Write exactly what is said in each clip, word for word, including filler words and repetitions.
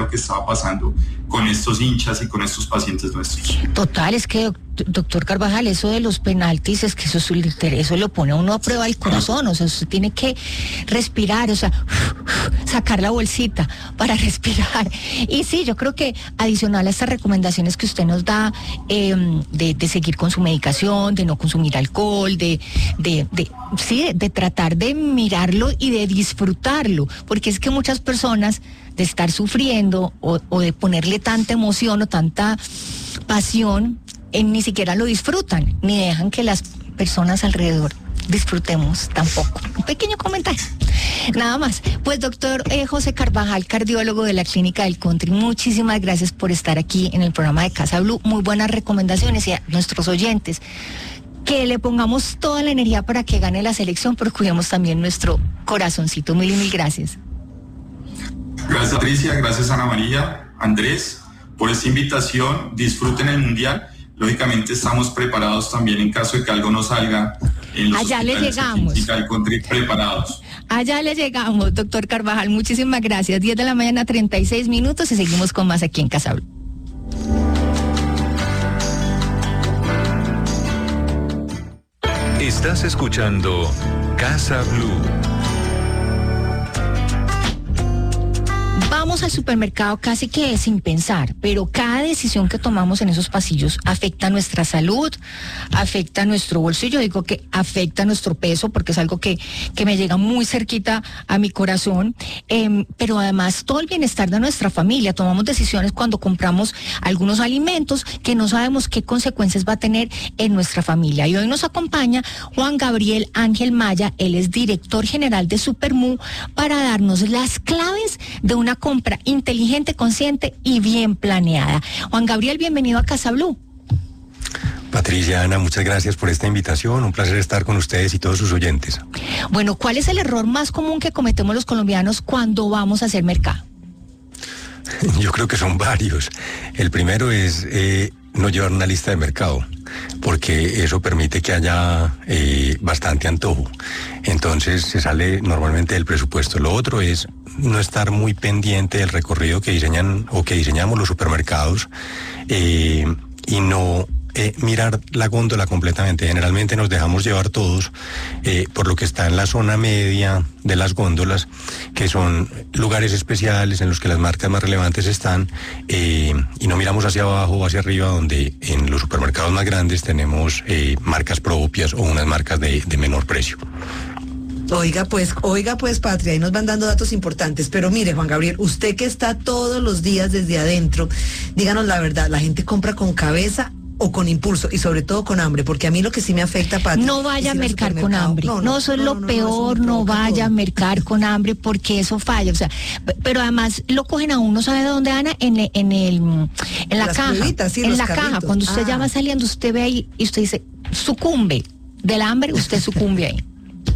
lo que estaba pasando con estos hinchas y con estos pacientes nuestros. Total, es que doctor Carvajal, eso de los penaltis, es que eso, eso lo pone a uno a prueba del corazón, o sea, usted tiene que respirar, o sea, sacar la bolsita para respirar. Y sí, yo creo que adicional a estas recomendaciones que usted nos da, eh, de, de seguir con su medicación, de no consumir alcohol, de, de, de sí, de, de tratar de mirarlo y de disfrutarlo, porque es que muchas personas de estar sufriendo o, o de ponerle tanta emoción o tanta pasión, eh, ni siquiera lo disfrutan, ni dejan que las personas alrededor disfrutemos tampoco. Un pequeño comentario, nada más. Pues doctor eh, José Carvajal, cardiólogo de la Clínica del Country, muchísimas gracias por estar aquí en el programa de Casa Blue. Muy buenas recomendaciones, y a nuestros oyentes, que le pongamos toda la energía para que gane la selección, pero cuidemos también nuestro corazoncito. Mil y mil gracias. Gracias, Patricia, gracias, Ana María, Andrés, por esta invitación. Disfruten el Mundial. Lógicamente estamos preparados también en caso de que algo no salga. En los Allá le llegamos. Del country, preparados. Allá le llegamos, doctor Carvajal. Muchísimas gracias. diez de la mañana, treinta y seis minutos, y seguimos con más aquí en Casa Blue. Estás escuchando Casa Blue. Vamos al supermercado casi que sin pensar, pero cada decisión que tomamos en esos pasillos afecta nuestra salud, afecta nuestro bolsillo. Digo que afecta nuestro peso porque es algo que, que me llega muy cerquita a mi corazón, eh, pero además todo el bienestar de nuestra familia. Tomamos decisiones cuando compramos algunos alimentos que no sabemos qué consecuencias va a tener en nuestra familia. Y hoy nos acompaña Juan Gabriel Ángel Maya, él es director general de Supermu, para darnos las claves de una compra inteligente, consciente y bien planeada. Juan Gabriel, bienvenido a Casa Blue. Patricia, Ana, muchas gracias por esta invitación. Un placer estar con ustedes y todos sus oyentes. Bueno, ¿cuál es el error más común que cometemos los colombianos cuando vamos a hacer mercado? Yo creo que son varios. El primero es eh, no llevar una lista de mercado, porque eso permite que haya eh, bastante antojo. Entonces se sale normalmente del presupuesto. Lo otro es no estar muy pendiente del recorrido que diseñan o que diseñamos los supermercados, eh, y no eh, mirar la góndola completamente. Generalmente nos dejamos llevar todos eh, por lo que está en la zona media de las góndolas, que son lugares especiales en los que las marcas más relevantes están, eh, y no miramos hacia abajo o hacia arriba, donde en los supermercados más grandes tenemos eh, marcas propias o unas marcas de, de menor precio. Oiga pues, oiga pues, Patria, ahí nos van dando datos importantes, pero mire, Juan Gabriel, usted que está todos los días desde adentro, díganos la verdad, ¿la gente compra con cabeza o con impulso? Y sobre todo con hambre, porque a mí lo que sí me afecta, Patria, no vaya a mercar con hambre. No, no, no, eso es no, lo no, peor, no, no vaya a mercar con hambre, porque eso falla. O sea, pero además lo cogen a uno, ¿sabe de dónde, Ana? En, en el en la Las caja. Sí, en la carritos. caja. Cuando usted ah. ya va saliendo, usted ve ahí y usted dice, sucumbe del hambre, usted sucumbe ahí.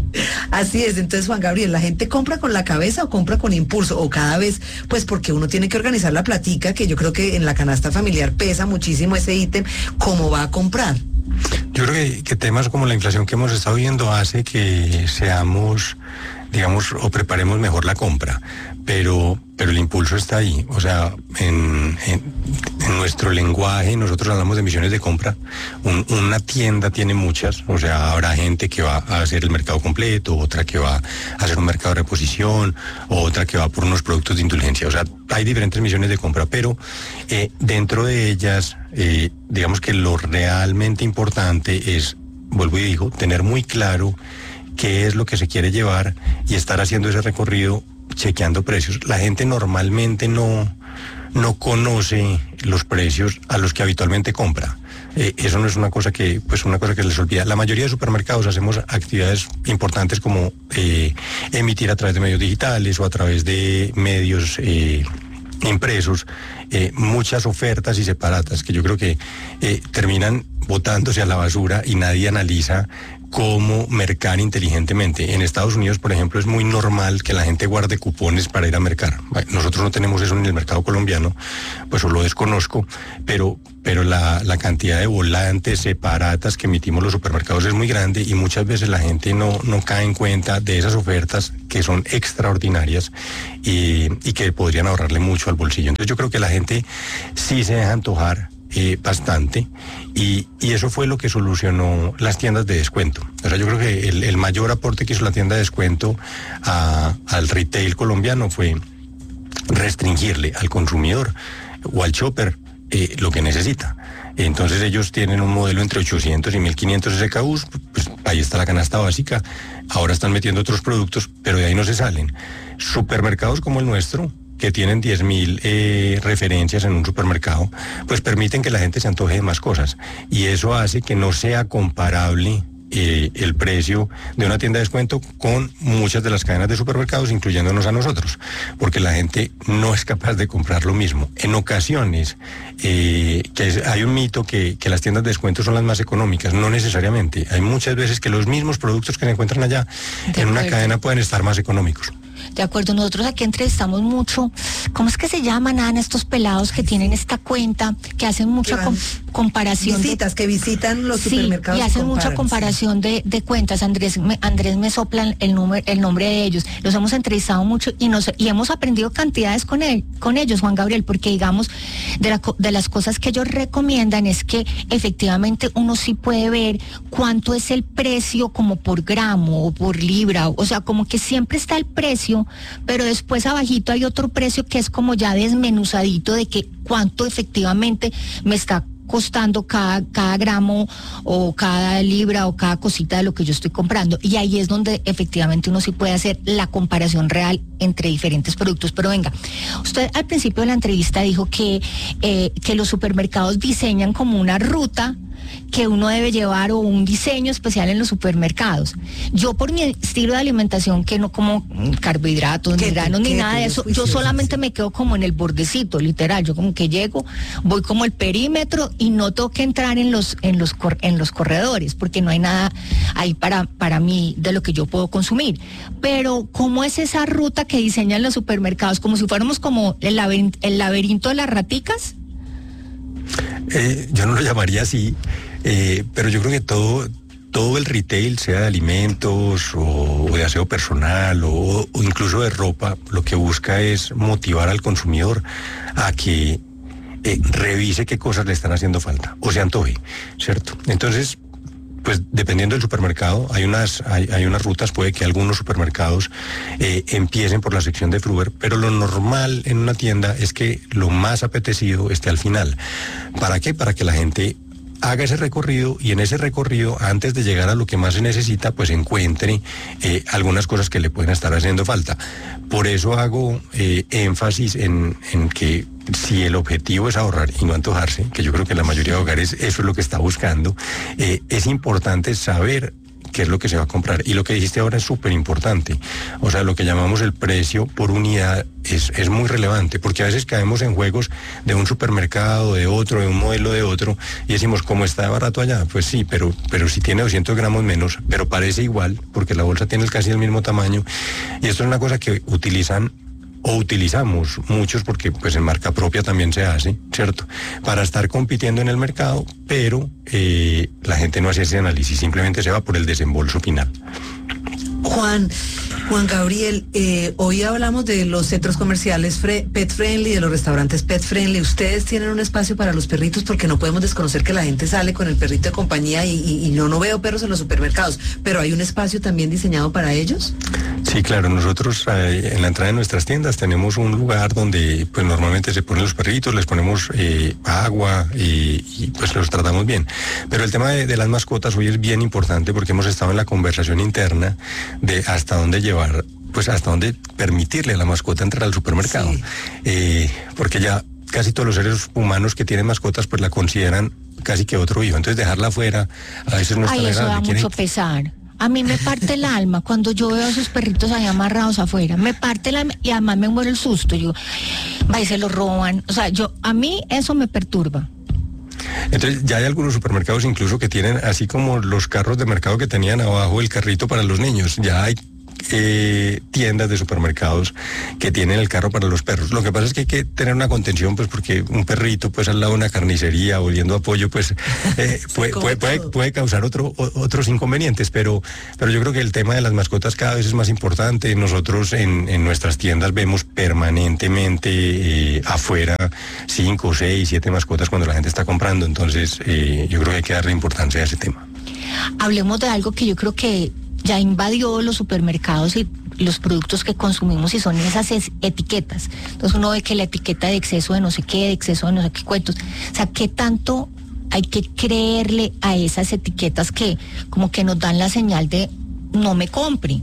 Así es. Entonces, Juan Gabriel, ¿la gente compra con la cabeza o compra con impulso? O cada vez, pues porque uno tiene que organizar la platica, que yo creo que en la canasta familiar pesa muchísimo ese ítem, ¿cómo va a comprar? Yo creo que, que temas como la inflación que hemos estado viendo hace que seamos, digamos, o preparemos mejor la compra, pero pero el impulso está ahí. O sea, en, en, en nuestro lenguaje nosotros hablamos de misiones de compra. Un, una tienda tiene muchas, o sea, habrá gente que va a hacer el mercado completo, otra que va a hacer un mercado de reposición, otra que va por unos productos de indulgencia. O sea, hay diferentes misiones de compra, pero eh, dentro de ellas, eh, digamos que lo realmente importante es, vuelvo y digo, tener muy claro qué es lo que se quiere llevar y estar haciendo ese recorrido chequeando precios. La gente normalmente no, no conoce los precios a los que habitualmente compra. Eh, eso no es una cosa que, pues una cosa que les olvida. La mayoría de supermercados hacemos actividades importantes como eh, emitir a través de medios digitales o a través de medios eh, impresos, eh, muchas ofertas y separatas que yo creo que eh, terminan botándose a la basura y nadie analiza cómo mercar inteligentemente. En Estados Unidos, por ejemplo, es muy normal que la gente guarde cupones para ir a mercar. Nosotros no tenemos eso en el mercado colombiano, pues lo desconozco, pero, pero la, la cantidad de volantes, separatas que emitimos los supermercados es muy grande y muchas veces la gente no, no cae en cuenta de esas ofertas que son extraordinarias y, y que podrían ahorrarle mucho al bolsillo. Entonces yo creo que la gente sí se deja antojar Eh, bastante y, y eso fue lo que solucionó las tiendas de descuento. O sea, yo creo que el, el mayor aporte que hizo la tienda de descuento a, al retail colombiano fue restringirle al consumidor o al shopper eh, lo que necesita. Entonces ellos tienen un modelo entre ochocientos y mil quinientos S K Us, pues ahí está la canasta básica, ahora están metiendo otros productos, pero de ahí no se salen. Supermercados como el nuestro, que tienen diez mil eh, referencias en un supermercado, pues permiten que la gente se antoje de más cosas. Y eso hace que no sea comparable eh, el precio de una tienda de descuento con muchas de las cadenas de supermercados, incluyéndonos a nosotros, porque la gente no es capaz de comprar lo mismo. En ocasiones, eh, que es, hay un mito que, que las tiendas de descuento son las más económicas, no necesariamente. Hay muchas veces que los mismos productos que se encuentran allá De en una acuerdo. cadena pueden estar más económicos. De acuerdo, nosotros aquí entrevistamos mucho, ¿cómo es que se llaman, Ana, estos pelados que tienen esta cuenta, que hacen mucha Que com- van- comparación de... Visitas, que visitan los Sí, supermercados. y hacen mucha comparan, comparación de, de cuentas. Andrés me, Andrés me soplan el número, el nombre de ellos. Los hemos entrevistado mucho y nos y hemos aprendido cantidades con él, con ellos, Juan Gabriel, porque digamos, de, la, de las cosas que ellos recomiendan es que efectivamente uno sí puede ver cuánto es el precio como por gramo o por libra, o sea, como que siempre está el precio, pero después abajito hay otro precio que es como ya desmenuzadito de que cuánto efectivamente me está costando cada, cada gramo o cada libra o cada cosita de lo que yo estoy comprando. Y ahí es donde efectivamente uno sí puede hacer la comparación real entre diferentes productos. Pero venga, usted al principio de la entrevista dijo que, eh, que los supermercados diseñan como una ruta que uno debe llevar o un diseño especial en los supermercados. Yo por mi estilo de alimentación, que no como carbohidratos, ni Keto, granos, ni keto, nada de los eso, yo juiciosos, solamente sí. me quedo como en el bordecito, literal. Yo como que llego, voy como el perímetro y no tengo que entrar en los en los cor- en los corredores porque no hay nada ahí para para mí de lo que yo puedo consumir. Pero ¿cómo es esa ruta que diseñan los supermercados? Como si fuéramos como el laberinto, el laberinto de las raticas. Eh, yo no lo llamaría así, eh, pero yo creo que todo, todo el retail, sea de alimentos o, o de aseo personal o, o incluso de ropa, lo que busca es motivar al consumidor a que eh, revise qué cosas le están haciendo falta o se antoje, ¿cierto? Entonces, pues dependiendo del supermercado, hay unas, hay, hay unas rutas, puede que algunos supermercados eh, empiecen por la sección de Fruver, pero lo normal en una tienda es que lo más apetecido esté al final. ¿Para qué? Para que la gente haga ese recorrido y en ese recorrido, antes de llegar a lo que más se necesita, pues encuentre eh, algunas cosas que le pueden estar haciendo falta. Por eso hago eh, énfasis en, en que si el objetivo es ahorrar y no antojarse, que yo creo que la mayoría de hogares eso es lo que está buscando, eh, es importante saber qué es lo que se va a comprar. Y lo que dijiste ahora es súper importante. O sea, lo que llamamos el precio por unidad es, es muy relevante, porque a veces caemos en juegos de un supermercado, de otro, de un modelo de otro, y decimos, ¿cómo está barato allá? Pues sí, pero, pero si tiene doscientos gramos menos, pero parece igual, porque la bolsa tiene casi el mismo tamaño. Y esto es una cosa que utilizan o utilizamos muchos porque pues en marca propia también se hace, ¿cierto? Para estar compitiendo en el mercado, pero eh, la gente no hace ese análisis, simplemente se va por el desembolso final. Juan, Juan Gabriel, eh, hoy hablamos de los centros comerciales fre- pet friendly, de los restaurantes pet friendly. ¿Ustedes tienen un espacio para los perritos? Porque no podemos desconocer que la gente sale con el perrito de compañía y, y, y no, no veo perros en los supermercados, pero ¿hay un espacio también diseñado para ellos? Sí, claro, nosotros eh, en la entrada de nuestras tiendas tenemos un lugar donde pues normalmente se ponen los perritos, les ponemos eh, agua y, y pues los tratamos bien. Pero el tema de, de las mascotas hoy es bien importante porque hemos estado en la conversación interna de hasta dónde llevar, pues hasta dónde permitirle a la mascota entrar al supermercado. Sí. Eh, porque ya casi todos los seres humanos que tienen mascotas pues la consideran casi que otro hijo. Entonces dejarla afuera a veces no es Ay, tan eso da agradable. Quieren- mucho pesar. A mí me parte el alma cuando yo veo a esos perritos ahí amarrados afuera. Me parte el alma y además me muere el susto. Yo, va y se los roban. O sea, yo, a mí eso me perturba. Entonces ya hay algunos supermercados incluso que tienen, así como los carros de mercado que tenían abajo el carrito para los niños, ya hay Eh, tiendas de supermercados que tienen el carro para los perros. Lo que pasa es que hay que tener una contención, pues porque un perrito pues al lado de una carnicería oliendo a pollo pues eh, puede, puede, puede, puede causar otro, o, otros inconvenientes, pero, pero yo creo que el tema de las mascotas cada vez es más importante. Nosotros en, en nuestras tiendas vemos permanentemente eh, afuera cinco, seis, siete mascotas cuando la gente está comprando, entonces eh, yo creo que hay que darle importancia a ese tema. Hablemos de algo que yo creo que ya invadió los supermercados y los productos que consumimos, y son esas es, etiquetas. Entonces uno ve que la etiqueta de exceso de no sé qué, de exceso de no sé qué cuentos. O sea, ¿qué tanto hay que creerle a esas etiquetas que como que nos dan la señal de no me compre?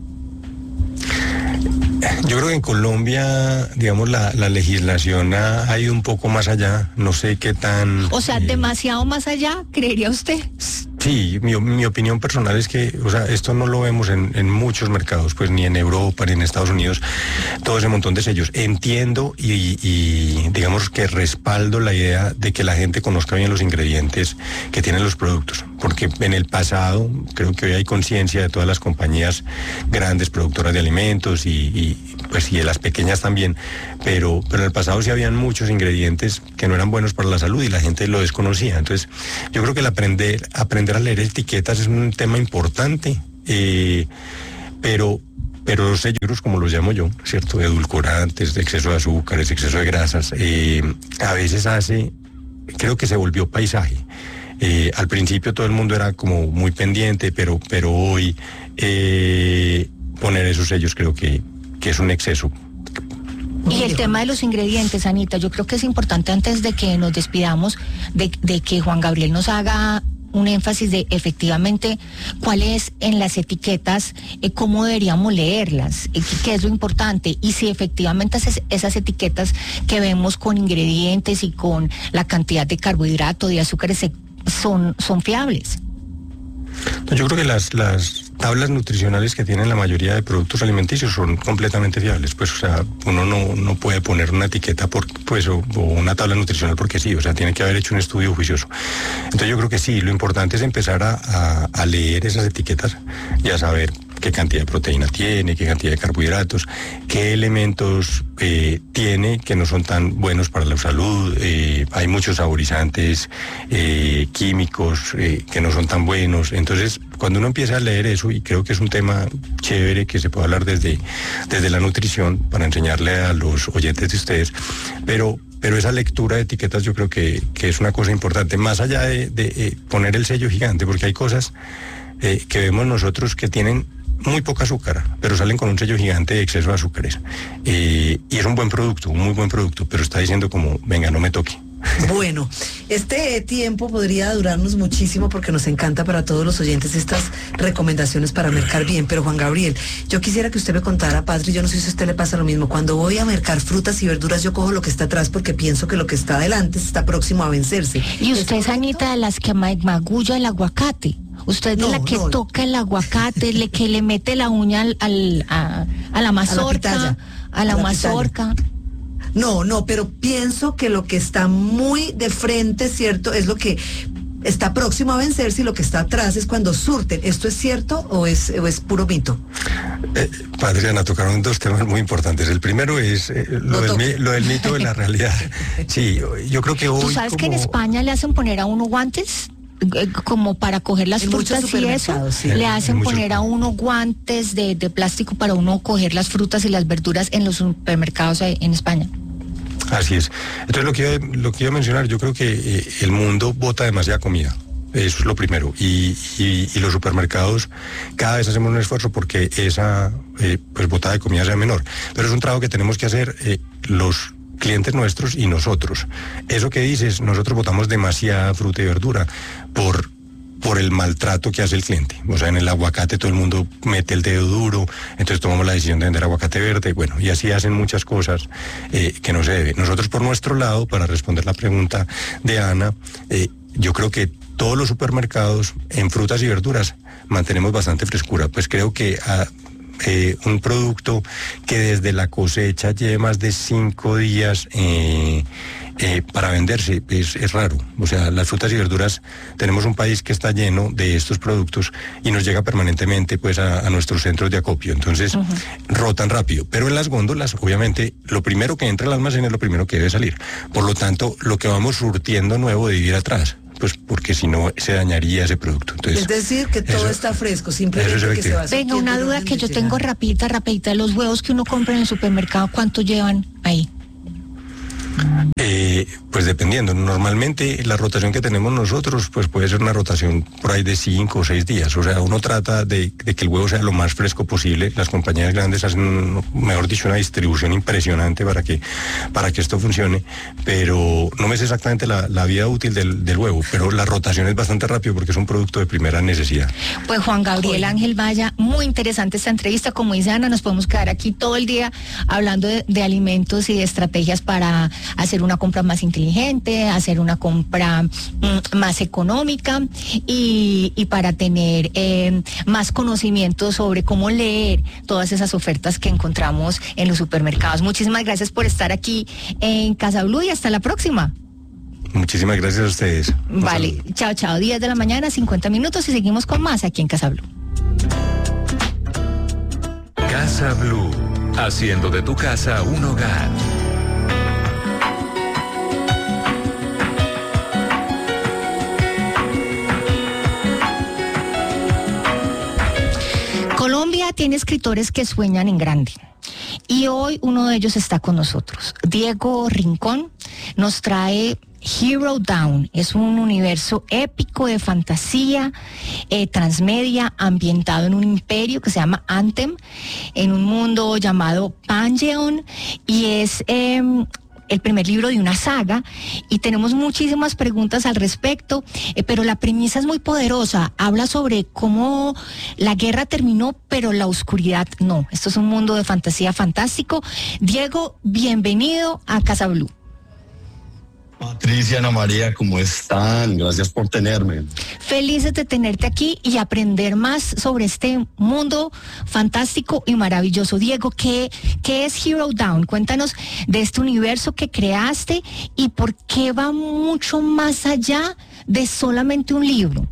Yo creo que en Colombia, digamos, la, la legislación ha, ha ido un poco más allá. No sé qué tan... O sea, eh, demasiado más allá, ¿creería usted? Sí, mi, mi opinión personal es que, o sea, esto no lo vemos en, en muchos mercados, pues ni en Europa, ni en Estados Unidos, todo ese montón de sellos. Entiendo y, y digamos que respaldo la idea de que la gente conozca bien los ingredientes que tienen los productos, porque en el pasado, creo que hoy hay conciencia de todas las compañías grandes productoras de alimentos y, y pues y de las pequeñas también, pero, pero en el pasado sí habían muchos ingredientes que no eran buenos para la salud y la gente lo desconocía. Entonces, yo creo que el aprender, aprender a leer etiquetas es un tema importante, eh, pero, pero los sellos, como los llamo yo, ¿cierto? Edulcorantes, de exceso de azúcares, exceso de grasas, eh, a veces hace, creo que se volvió paisaje. Eh, al principio todo el mundo era como muy pendiente, pero, pero hoy eh, poner esos sellos creo que, que es un exceso. Y el tema de los ingredientes, Anita, yo creo que es importante antes de que nos despidamos, de, de que Juan Gabriel nos haga un énfasis de efectivamente cuál es en las etiquetas, eh, cómo deberíamos leerlas, eh, qué es lo importante, y si efectivamente esas, esas etiquetas que vemos con ingredientes y con la cantidad de carbohidrato, de azúcares, son, son fiables. Yo creo que las, las tablas nutricionales que tienen la mayoría de productos alimenticios son completamente fiables. Pues, o sea, uno no, no puede poner una etiqueta por, pues, o, o una tabla nutricional porque sí, o sea, tiene que haber hecho un estudio juicioso. Entonces yo creo que sí, lo importante es empezar a, a, a leer esas etiquetas y a saber qué cantidad de proteína tiene, qué cantidad de carbohidratos, qué elementos eh, tiene que no son tan buenos para la salud. Eh, hay muchos saborizantes, eh, químicos eh, que no son tan buenos. Entonces, cuando uno empieza a leer eso, y creo que es un tema chévere que se puede hablar desde, desde la nutrición para enseñarle a los oyentes de ustedes, pero pero esa lectura de etiquetas yo creo que, que es una cosa importante, más allá de, de eh, poner el sello gigante, porque hay cosas eh, que vemos nosotros que tienen muy poca azúcar, pero salen con un sello gigante de exceso de azúcares. Eh, y es un buen producto, un muy buen producto, pero está diciendo como, venga, no me toque. Bueno, este tiempo podría durarnos muchísimo porque nos encanta para todos los oyentes estas recomendaciones para mercar bien, pero Juan Gabriel, yo quisiera que usted me contara, Patri, yo no sé si a usted le pasa lo mismo, cuando voy a mercar frutas y verduras yo cojo lo que está atrás porque pienso que lo que está adelante está próximo a vencerse. Y usted es, Anita, de las que magulla el aguacate. Usted es no, de la que no. toca el aguacate, le, que le mete la uña al, al, a, a la mazorca, a la, a la, a la mazorca. No, no, pero pienso que lo que está muy de frente, ¿cierto? Es lo que está próximo a vencerse y lo que está atrás es cuando surten. ¿Esto es cierto o es, o es puro mito? Eh, Adriana, tocaron dos temas muy importantes. El primero es eh, lo, no del, lo del mito de la realidad. Sí, yo creo que hoy... ¿Tú sabes como... que en España le hacen poner a uno guantes? Como para coger las en frutas y eso, sí. Le hacen en poner mucho... a uno guantes de, de plástico para uno coger las frutas y las verduras en los supermercados en España. Así es. Entonces lo que, lo que iba a mencionar, yo creo que eh, el mundo bota demasiada comida. Eso es lo primero. Y, y, y los supermercados cada vez hacemos un esfuerzo porque esa eh, pues botada de comida sea menor. Pero es un trabajo que tenemos que hacer eh, los clientes nuestros y nosotros. Eso que dices, nosotros botamos demasiada fruta y verdura por, por el maltrato que hace el cliente. O sea, en el aguacate todo el mundo mete el dedo duro, entonces tomamos la decisión de vender aguacate verde, bueno, y así hacen muchas cosas eh, que no se debe. Nosotros por nuestro lado, para responder la pregunta de Ana, eh, yo creo que todos los supermercados en frutas y verduras mantenemos bastante frescura, pues creo que a, Eh, un producto que desde la cosecha lleve más de cinco días eh, eh, para venderse es, es raro. O sea, las frutas y verduras, tenemos un país que está lleno de estos productos y nos llega permanentemente pues a, a nuestros centros de acopio. Entonces, uh-huh. rotan rápido. Pero en las góndolas, obviamente, lo primero que entra al almacén es lo primero que debe salir. Por lo tanto, lo que vamos surtiendo nuevo debe ir atrás, pues porque si no se dañaría ese producto. Entonces, es decir, que todo eso, está fresco, simplemente es que se va. Venga, una duda que yo tengo rapidita, rapidita, los huevos que uno compra en el supermercado, ¿cuánto llevan ahí? Eh, pues dependiendo, normalmente la rotación que tenemos nosotros pues puede ser una rotación por ahí de cinco o seis días, o sea, uno trata de, de que el huevo sea lo más fresco posible. Las compañías grandes hacen, mejor dicho, una distribución impresionante para que, para que esto funcione, pero no me sé exactamente la, la vida útil del, del huevo, pero la rotación es bastante rápido porque es un producto de primera necesidad. Pues Juan Gabriel Ángel Valla, muy interesante esta entrevista, como dice Ana, nos podemos quedar aquí todo el día hablando de, de alimentos y de estrategias para hacer una compra más inteligente, hacer una compra mm, más económica y, y para tener eh, más conocimiento sobre cómo leer todas esas ofertas que encontramos en los supermercados. Muchísimas gracias por estar aquí en Casa Blue y hasta la próxima. Muchísimas gracias a ustedes. Vale, chao, chao. diez de la mañana, cincuenta minutos y seguimos con más aquí en Casa Blue. Casa Blue, haciendo de tu casa un hogar. Colombia tiene escritores que sueñan en grande y hoy uno de ellos está con nosotros. Diego Rincón nos trae Hero Down. Es un universo épico de fantasía eh, transmedia ambientado en un imperio que se llama Anthem, en un mundo llamado Pangeon, y es eh, el primer libro de una saga y tenemos muchísimas preguntas al respecto, eh, pero la premisa es muy poderosa. Habla sobre cómo la guerra terminó, pero la oscuridad no. Esto es un mundo de fantasía fantástico. Diego, bienvenido a Casa Blue. Patricia, Ana María, ¿cómo están? Gracias por tenerme. Felices de tenerte aquí y aprender más sobre este mundo fantástico y maravilloso. Diego, ¿qué, qué es Hero Down? Cuéntanos de este universo que creaste y por qué va mucho más allá de solamente un libro.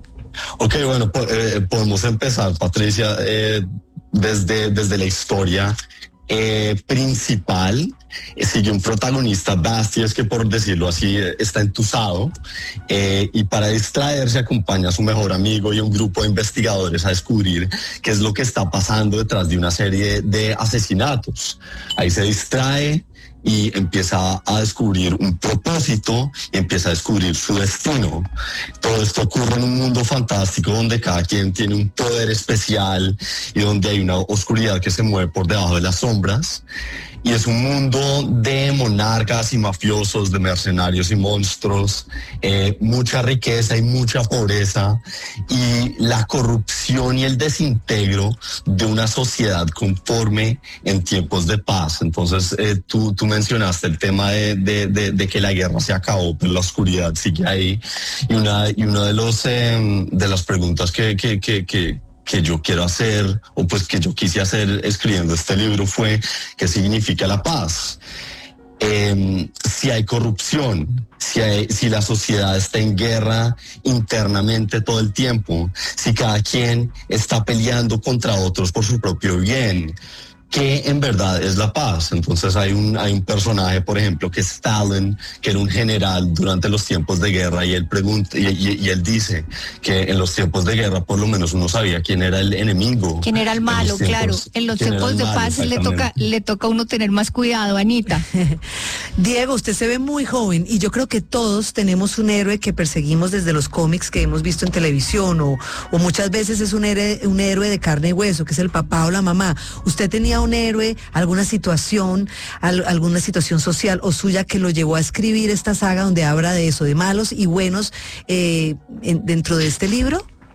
Ok, bueno, po- eh, podemos empezar, Patricia, eh, desde, desde la historia eh, principal. Sigue un protagonista, Bastias, que por decirlo así está entusado eh, y para distraerse acompaña a su mejor amigo y a un grupo de investigadores a descubrir qué es lo que está pasando detrás de una serie de asesinatos. Ahí se distrae y empieza a descubrir un propósito y empieza a descubrir su destino. Todo esto ocurre en un mundo fantástico donde cada quien tiene un poder especial y donde hay una oscuridad que se mueve por debajo de las sombras. Y es un mundo de monarcas y mafiosos, de mercenarios y monstruos, eh, mucha riqueza y mucha pobreza, y la corrupción y el desintegro de una sociedad conforme en tiempos de paz. Entonces, eh, tú, tú mencionaste el tema de, de, de, de que la guerra se acabó, pero la oscuridad sigue ahí. Y una, y una de, los, eh, de las preguntas que... que, que, que que yo quiero hacer, o pues que yo quise hacer escribiendo este libro fue ¿qué significa la paz? Eh, si hay corrupción, si, hay, si la sociedad está en guerra internamente todo el tiempo, si cada quien está peleando contra otros por su propio bien, ¿qué en verdad es la paz? Entonces hay un, hay un personaje, por ejemplo, que es Stalin, que era un general durante los tiempos de guerra, y él pregunta, y, y, y él dice que en los tiempos de guerra por lo menos uno sabía quién era el enemigo. Quién era el malo, tiempos, claro. En los tiempos de paz le toca, le toca a uno tener más cuidado, Anita. Diego, usted se ve muy joven y yo creo que todos tenemos un héroe que perseguimos desde los cómics que hemos visto en televisión, o, o muchas veces es un héroe, un héroe de carne y hueso, que es el papá o la mamá. ¿Usted tenía un héroe, alguna situación, al, alguna situación social o suya que lo llevó a escribir esta saga donde habla de eso, de malos y buenos eh, en, dentro de este libro?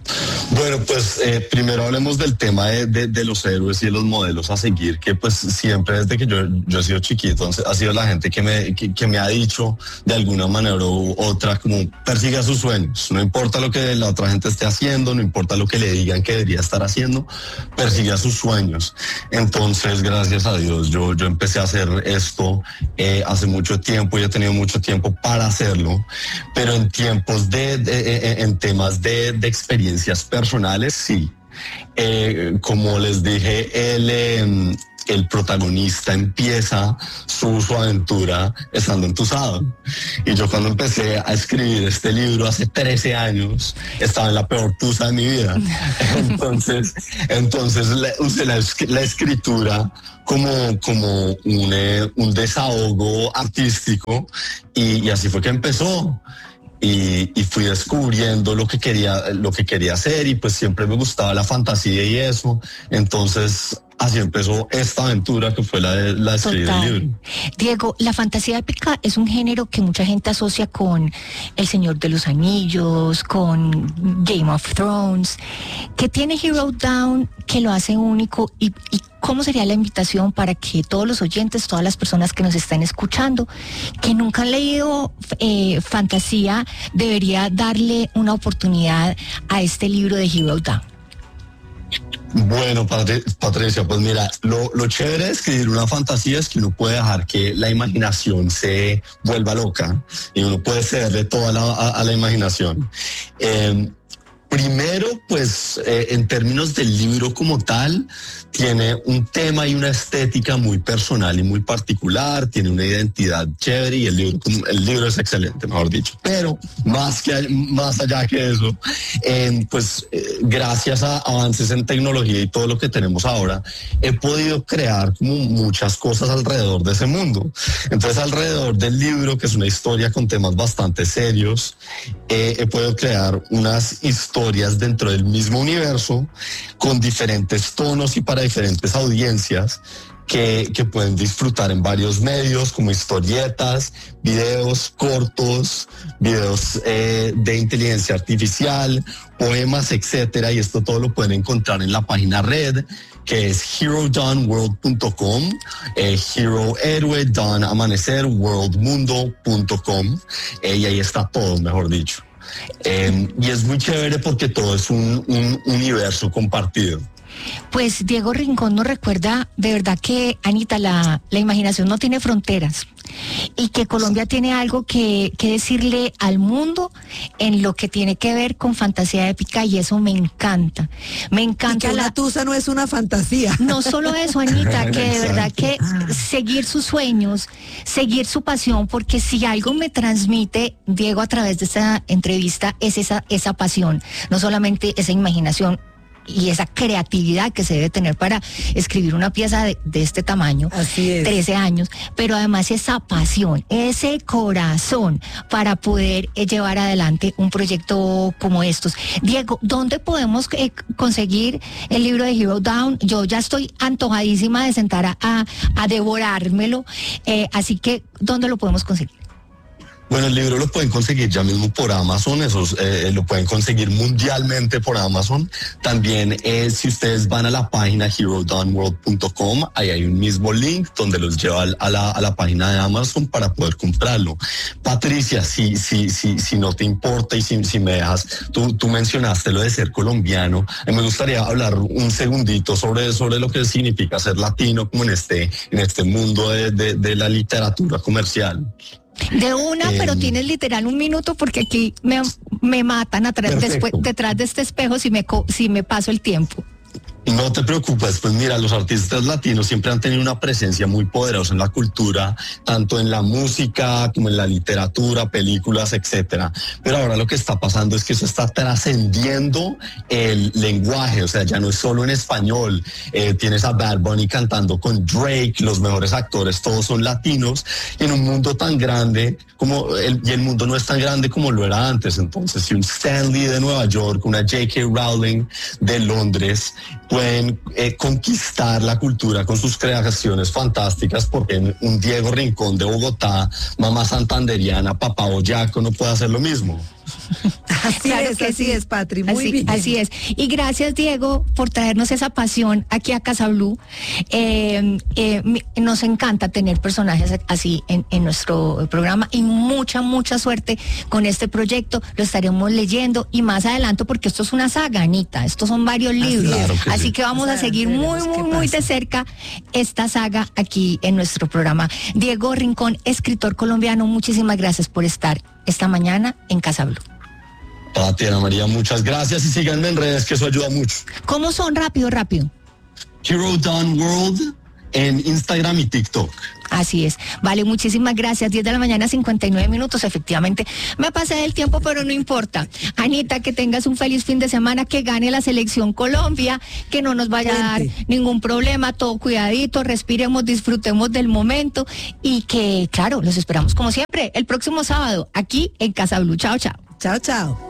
Bueno, pues eh, primero hablemos del tema de, de, de los héroes y de los modelos a seguir, que pues siempre desde que yo, yo he sido chiquito, entonces, ha sido la gente que me, que, que me ha dicho de alguna manera u otra como persiga sus sueños, no importa lo que la otra gente esté haciendo, no importa lo que le digan que debería estar haciendo, persiga sus sueños. Entonces, gracias a Dios, yo, yo empecé a hacer esto eh, hace mucho tiempo y he tenido mucho tiempo para hacerlo, pero en tiempos de, de, de en temas de, de experiencia personales, sí. Eh, como les dije, el, eh, el protagonista empieza su, su aventura estando entusado. Y yo cuando empecé a escribir este libro hace trece años, estaba en la peor tusa de mi vida. Entonces, entonces usé la, la escritura como, como un, eh, un desahogo artístico y, y así fue que empezó. Y, y fui descubriendo lo que quería lo que quería hacer y pues siempre me gustaba la fantasía y eso, entonces así empezó esta aventura que fue la de, la de escribir el libro. Diego, la fantasía épica es un género que mucha gente asocia con El Señor de los Anillos, con Game of Thrones. ¿Qué tiene Hero Down que lo hace único y, y cómo sería la invitación para que todos los oyentes, todas las personas que nos están escuchando, que nunca han leído eh, fantasía, debería darle una oportunidad a este libro de Hero Down? Bueno, Patricia, pues mira, lo, lo chévere de escribir una fantasía es que uno puede dejar que la imaginación se vuelva loca y uno puede cederle toda la, a, a la imaginación. Eh, Primero, pues eh, en términos del libro como tal, tiene un tema y una estética muy personal y muy particular, tiene una identidad chévere y el libro, el libro es excelente, mejor dicho. Pero más, que, más allá que eso, eh, pues eh, gracias a avances en tecnología y todo lo que tenemos ahora, he podido crear como muchas cosas alrededor de ese mundo. Entonces, alrededor del libro, que es una historia con temas bastante serios, eh, he podido crear unas historias dentro del mismo universo con diferentes tonos y para diferentes audiencias que, que pueden disfrutar en varios medios como historietas, videos cortos, videos eh, de inteligencia artificial, poemas, etcétera, y esto todo lo pueden encontrar en la página red que es hero dawn world punto com, eh, hero héroe dawn amanecer world mundo punto com, eh, y ahí está todo, mejor dicho. Eh, y es muy chévere porque todo es un, un universo compartido. Pues Diego Rincón nos recuerda de verdad que, Anita, la, la imaginación no tiene fronteras y que Colombia tiene algo que, que decirle al mundo en lo que tiene que ver con fantasía épica y eso me encanta. Me encanta. Y que la la tusa no es una fantasía. No solo eso, Anita, que de verdad que seguir sus sueños, seguir su pasión, porque si algo me transmite Diego a través de esta entrevista es esa, esa pasión, no solamente esa imaginación y esa creatividad que se debe tener para escribir una pieza de, de este tamaño. Así es. trece años, pero además esa pasión, ese corazón para poder eh, llevar adelante un proyecto como estos. Diego, ¿dónde podemos eh, conseguir el libro de Hero Down? Yo ya estoy antojadísima de sentar a, a, a devorármelo, eh, así que ¿dónde lo podemos conseguir? Bueno, el libro lo pueden conseguir ya mismo por Amazon, esos, eh, lo pueden conseguir mundialmente por Amazon. También eh, si ustedes van a la página hero dawn world punto com, ahí hay un mismo link donde los lleva a la, a la página de Amazon para poder comprarlo. Patricia, si, si, si, si no te importa y si, si me dejas, tú, tú mencionaste lo de ser colombiano. A mí me gustaría hablar un segundito sobre, sobre lo que significa ser latino como en este, en este mundo de, de, de la literatura comercial. De una, eh, pero tienes literal un minuto porque aquí me, me matan atrás, después, detrás de este espejo si me, si me paso el tiempo. No te preocupes, pues mira, los artistas latinos siempre han tenido una presencia muy poderosa en la cultura, tanto en la música como en la literatura, películas, etcétera. Pero ahora lo que está pasando es que eso está trascendiendo el lenguaje, o sea, ya no es solo en español. Eh, tienes a Bad Bunny cantando con Drake, los mejores actores, todos son latinos, y en un mundo tan grande como el, y el mundo no es tan grande como lo era antes. Entonces, si un Stan Lee de Nueva York, una J K Rowling de Londres pueden eh, conquistar la cultura con sus creaciones fantásticas, porque un Diego Rincón de Bogotá, mamá santanderiana, papá boyaco, no puede hacer lo mismo. Así Claro es, que así sí. es, Patri, muy así, bien. así es. Y gracias, Diego, por traernos esa pasión aquí a Casa Blue. Eh, eh, mi- nos encanta tener personajes así en, en nuestro programa y mucha, mucha suerte con este proyecto. Lo estaremos leyendo y más adelante porque esto es una saga, Anita. Estos son varios libros. Claro que así sí. que vamos Más a seguir adelante muy, veremos muy, qué muy pasa. de cerca esta saga aquí en nuestro programa. Diego Rincón, escritor colombiano, muchísimas gracias por estar esta mañana en Casa Blue. Pati, Ana María, muchas gracias y síganme en redes, que eso ayuda mucho. ¿Cómo son? Rápido, rápido. Hero Done World en Instagram y TikTok. Así es. Vale, muchísimas gracias. diez de la mañana, cincuenta y nueve minutos. Efectivamente, me pasé del tiempo, pero no importa. Anita, que tengas un feliz fin de semana, que gane la selección Colombia, que no nos vaya a dar Cuente. ningún problema, todo cuidadito, respiremos, disfrutemos del momento y que, claro, los esperamos como siempre el próximo sábado aquí en Casa Blue. Chao, chao. Chao, chao.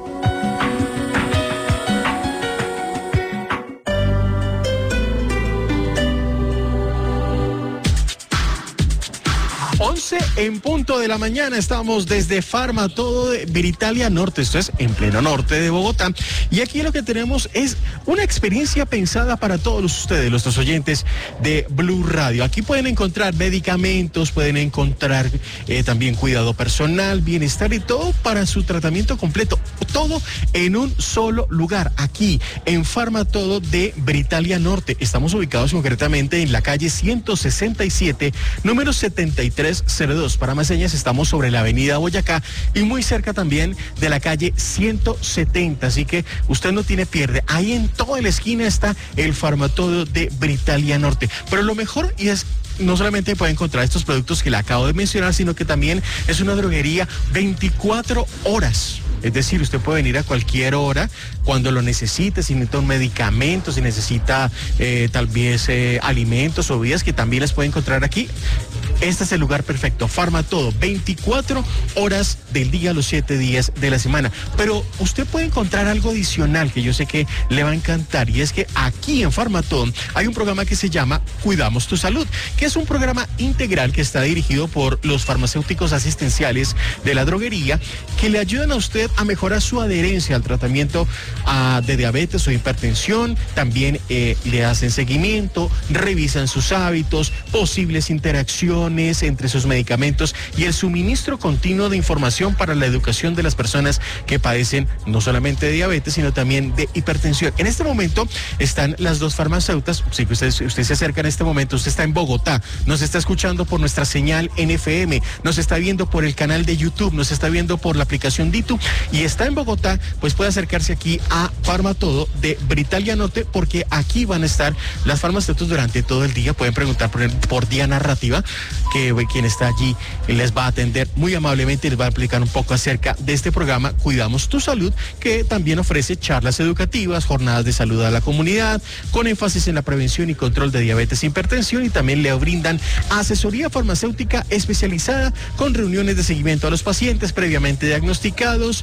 once en punto de la mañana, estamos desde Farma Todo de Britalia Norte, esto es en pleno norte de Bogotá, y aquí lo que tenemos es una experiencia pensada para todos ustedes, nuestros oyentes de Blue Radio. Aquí pueden encontrar medicamentos, pueden encontrar eh, también cuidado personal, bienestar y todo para su tratamiento completo, todo en un solo lugar, aquí en Farma Todo de Britalia Norte. Estamos ubicados concretamente en la calle ciento sesenta y siete, número setenta y tres cero dos. Para más señas, estamos sobre la avenida Boyacá y muy cerca también de la calle ciento setenta, así que usted no tiene pierde. Ahí en toda la esquina está el Farmatodo de Britalia Norte. Pero lo mejor y es no solamente puede encontrar estos productos que le acabo de mencionar, sino que también es una droguería veinticuatro horas. Es decir, usted puede venir a cualquier hora cuando lo necesite, si necesita un medicamento, si necesita eh, tal vez eh, alimentos o bebidas que también las puede encontrar aquí. Este es el lugar perfecto. Farmatodo, veinticuatro horas del día, los siete días de la semana. Pero usted puede encontrar algo adicional que yo sé que le va a encantar, y es que aquí en Farmatodo hay un programa que se llama Cuidamos tu Salud, que es un programa integral que está dirigido por los farmacéuticos asistenciales de la droguería, que le ayudan a usted a mejorar su adherencia al tratamiento uh, de diabetes o hipertensión. También eh, le hacen seguimiento, revisan sus hábitos, posibles interacciones entre sus medicamentos y el suministro continuo de información para la educación de las personas que padecen no solamente de diabetes, sino también de hipertensión. En este momento están las dos farmacéuticas. Si usted, usted se acerca en este momento, usted está en Bogotá, nos está escuchando por nuestra señal en F M, nos está viendo por el canal de YouTube, nos está viendo por la aplicación Ditu y está en Bogotá, pues puede acercarse aquí a Farmatodo de Britalia Norte, porque aquí van a estar las farmacéuticas durante todo el día. Pueden preguntar por, por Diana Narrativa, que quien está allí les va a atender muy amablemente y les va a explicar un poco acerca de este programa Cuidamos tu Salud, que también ofrece charlas educativas, jornadas de salud a la comunidad, con énfasis en la prevención y control de diabetes e hipertensión, y también le brindan asesoría farmacéutica especializada con reuniones de seguimiento a los pacientes previamente diagnosticados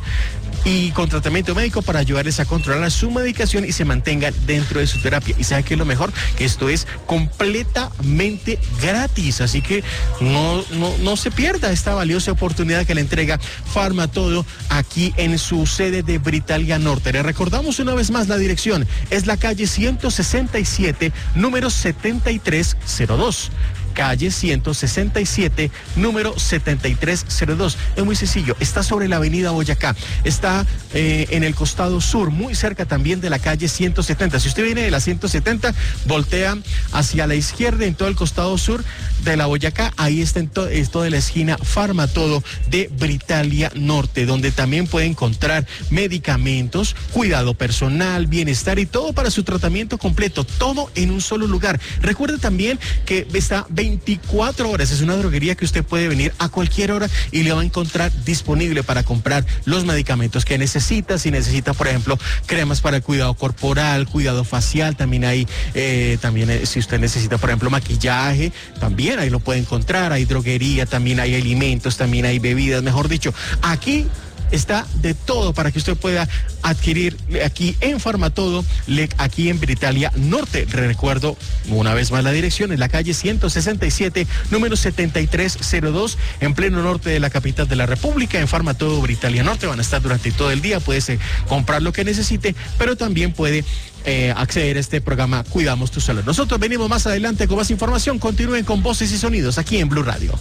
y con tratamiento médico para ayudarles a controlar su medicación y se mantengan dentro de su terapia. Y sabe que es lo mejor, que esto es completamente gratis, así que no, no, no se pierda esta valiosa oportunidad que le entrega Farmatodo aquí en su sede de Britalia Norte. Le recordamos una vez más la dirección, es la calle ciento sesenta y siete, número setenta y tres cero dos. Calle ciento sesenta y siete, número setenta y tres cero dos. Es muy sencillo, está sobre la avenida Boyacá, está eh, en el costado sur, muy cerca también de la calle ciento setenta. Si usted viene de la ciento setenta, voltea hacia la izquierda en todo el costado sur de la Boyacá, ahí está en to es toda la esquina Farmatodo de Britalia Norte, donde también puede encontrar medicamentos, cuidado personal, bienestar y todo para su tratamiento completo, todo en un solo lugar. Recuerde también que está veinticuatro horas, es una droguería que usted puede venir a cualquier hora y le va a encontrar disponible para comprar los medicamentos que necesita. Si necesita, por ejemplo, cremas para el cuidado corporal, cuidado facial, también hay, eh, también eh, si usted necesita, por ejemplo, maquillaje, también ahí lo puede encontrar. Hay droguería, también hay alimentos, también hay bebidas, mejor dicho, aquí está de todo para que usted pueda adquirir aquí en Farmatodo, aquí en Britalia Norte. Recuerdo una vez más la dirección, en la calle ciento sesenta y siete, número setenta y tres cero dos, en pleno norte de la capital de la República, en Farmatodo Britalia Norte. Van a estar durante todo el día, puede eh, comprar lo que necesite, pero también puede eh, acceder a este programa Cuidamos tu Salud. Nosotros venimos más adelante con más información. Continúen con Voces y Sonidos aquí en Blue Radio.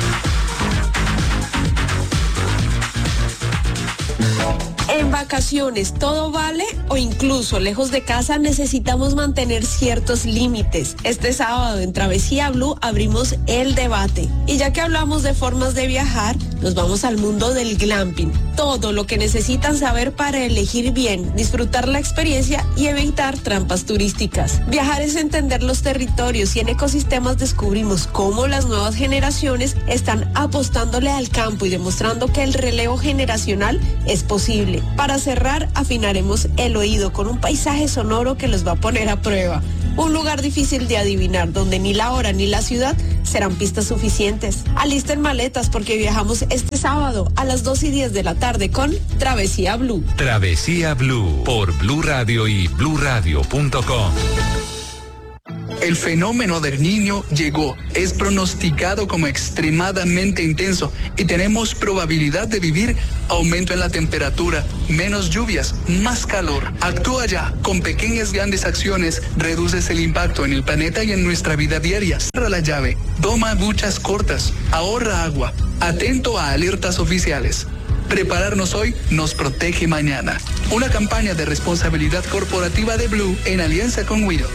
En vacaciones, ¿todo vale? O incluso lejos de casa necesitamos mantener ciertos límites. Este sábado en Travesía Blue abrimos el debate. Y ya que hablamos de formas de viajar, nos vamos al mundo del glamping. Todo lo que necesitan saber para elegir bien, disfrutar la experiencia y evitar trampas turísticas. Viajar es entender los territorios y en ecosistemas descubrimos cómo las nuevas generaciones están apostándole al campo y demostrando que el relevo generacional es posible. Para cerrar, afinaremos el oído con un paisaje sonoro que los va a poner a prueba. Un lugar difícil de adivinar, donde ni la hora ni la ciudad serán pistas suficientes. Alisten maletas porque viajamos este sábado a las dos y diez de la tarde con Travesía Blue. Travesía Blue por Blue Radio y blue radio punto com. El fenómeno del Niño llegó, es pronosticado como extremadamente intenso y tenemos probabilidad de vivir aumento en la temperatura, menos lluvias, más calor. Actúa ya, con pequeñas grandes acciones reduces el impacto en el planeta y en nuestra vida diaria. Cierra la llave, toma duchas cortas, ahorra agua, atento a alertas oficiales. Prepararnos hoy nos protege mañana. Una campaña de responsabilidad corporativa de Blue en alianza con Widow.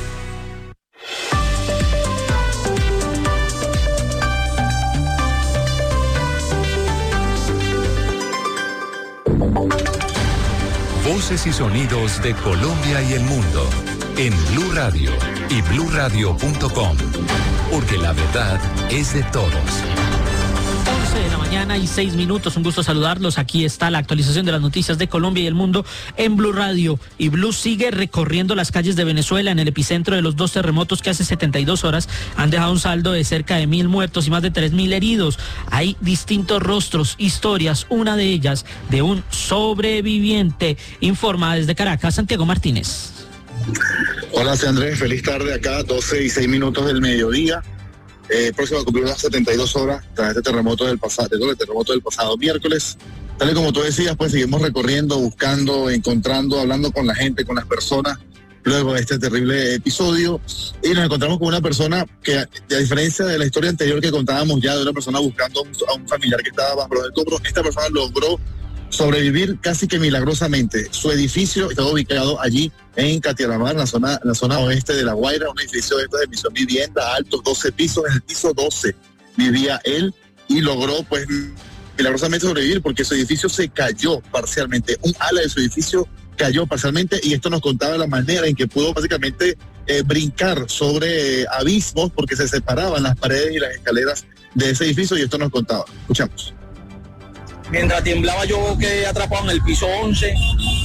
Voces y sonidos de Colombia y el mundo en Blue Radio y blue radio punto com, porque la verdad es de todos. once de la mañana y seis minutos, un gusto saludarlos. Aquí está la actualización de las noticias de Colombia y el mundo en Blue Radio. Y Blue sigue recorriendo las calles de Venezuela en el epicentro de los dos terremotos que hace setenta y dos horas han dejado un saldo de cerca de mil muertos y más de tres mil heridos. Hay distintos rostros, historias, una de ellas de un sobreviviente. Informa desde Caracas, Santiago Martínez. Hola, soy Andrés, feliz tarde acá, doce y seis minutos del mediodía. Eh, próximo a cumplir las setenta y dos horas tras este terremoto del pasado, el terremoto del pasado miércoles. Tal y como tú decías, pues seguimos recorriendo, buscando, encontrando, hablando con la gente, con las personas, luego de este terrible episodio. Y nos encontramos con una persona que, a diferencia de la historia anterior que contábamos ya de una persona buscando a un familiar que estaba bajo los escombros, esta persona logró sobrevivir casi que milagrosamente. Su edificio está ubicado allí en Catialamar, en la zona, en la zona oeste de La Guaira, un edificio de, de misión vivienda, alto, doce pisos. En el piso doce vivía él y logró pues milagrosamente sobrevivir porque su edificio se cayó parcialmente. Un ala de su edificio cayó parcialmente y esto nos contaba la manera en que pudo básicamente eh, brincar sobre eh, abismos porque se separaban las paredes y las escaleras de ese edificio y esto nos contaba. Escuchamos. Mientras temblaba yo quedé atrapado en el piso once